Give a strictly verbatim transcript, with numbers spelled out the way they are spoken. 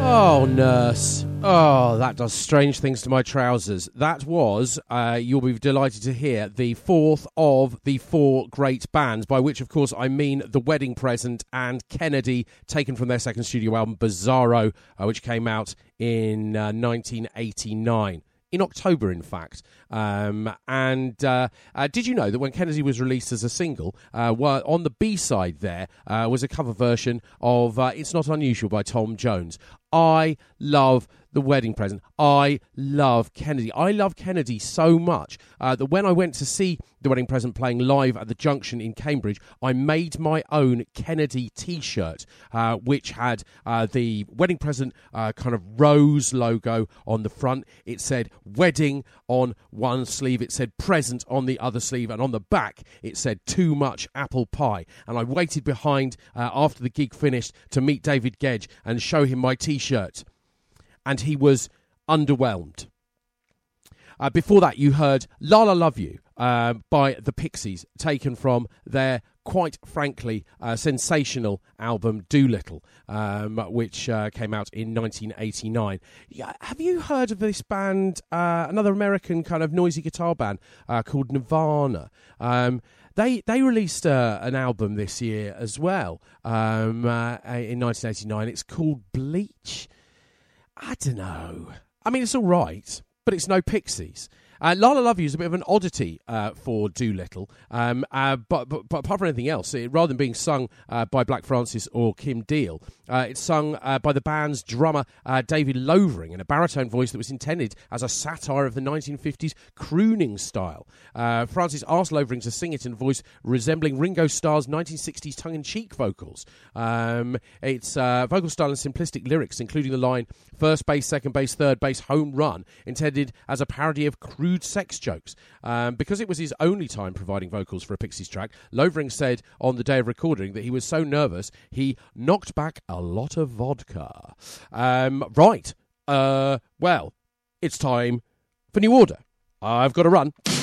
Oh, nurse. Oh, that does strange things to my trousers. That was, uh, you'll be delighted to hear, the fourth of the four great bands, by which, of course, I mean The Wedding Present and Kennedy, taken from their second studio album, Bizarro, uh, which came out in uh, nineteen eighty-nine. In October, in fact. Um, and uh, uh, did you know that when Kennedy was released as a single, uh, on the B-side there uh, was a cover version of uh, It's Not Unusual by Tom Jones. I love The Wedding Present. I love Kennedy. I love Kennedy so much uh, that when I went to see The Wedding Present playing live at the Junction in Cambridge, I made my own Kennedy T-shirt, uh, which had uh, the Wedding Present uh, kind of rose logo on the front. It said Wedding on one sleeve. It said Present on the other sleeve. And on the back, it said Too Much Apple Pie. And I waited behind uh, after the gig finished to meet David Gedge and show him my T-shirt. And he was underwhelmed. Uh, before that, you heard La La Love You uh, by the Pixies, taken from their, quite frankly, uh, sensational album Doolittle, um, which uh, came out in nineteen eighty-nine. Yeah, have you heard of this band, uh, another American kind of noisy guitar band uh, called Nirvana? Um, They they released uh, an album this year as well um, uh, in nineteen eighty-nine. It's called Bleach. I don't know. I mean, it's all right, but it's no Pixies. Uh, La La Love You is a bit of an oddity uh, for Doolittle, um, uh, but, but, but apart from anything else, it, rather than being sung uh, by Black Francis or Kim Deal, uh, it's sung uh, by the band's drummer uh, David Lovering in a baritone voice that was intended as a satire of the nineteen fifties crooning style. Uh, Francis asked Lovering to sing it in a voice resembling Ringo Starr's nineteen sixties tongue-in-cheek vocals. Um, it's uh, vocal style and simplistic lyrics, including the line "first base, second base, third base, home run," intended as a parody of crude sex jokes. Um, because it was his only time providing vocals for a Pixies track, Lovering said on the day of recording that he was so nervous he knocked back a lot of vodka. Um, right. Uh, well, it's time for New Order. I've got to run.